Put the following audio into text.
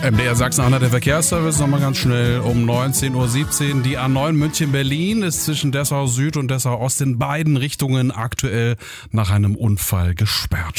MDR Sachsen-Anhalt, der Verkehrsservice, nochmal ganz schnell um 19.17 Uhr. Die A9 München-Berlin ist zwischen Dessau Süd und Dessau Ost in beiden Richtungen aktuell nach einem Unfall gesperrt.